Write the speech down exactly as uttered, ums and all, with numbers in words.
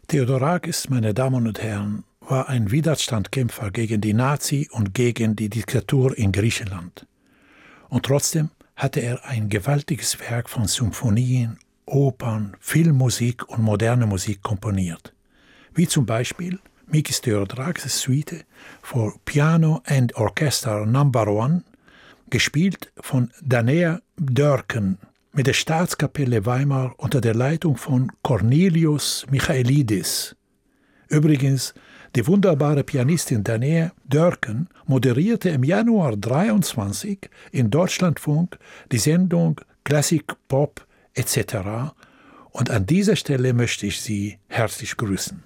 Theodorakis, meine Damen und Herren, war ein Widerstandskämpfer gegen die Nazi und gegen die Diktatur in Griechenland. Und trotzdem hatte er ein gewaltiges Werk von Symphonien, Opern, Filmmusik und moderne Musik komponiert. Wie zum Beispiel Mikis Theodorakis Suite for Piano and Orchestra Number One, gespielt von Danea Dörken mit der Staatskapelle Weimar unter der Leitung von Cornelius Michaelidis. Übrigens, die wunderbare Pianistin Danea Dörken moderierte im Januar dreiundzwanzig in Deutschlandfunk die Sendung Classic Pop et cetera. Und an dieser Stelle möchte ich Sie herzlich grüßen.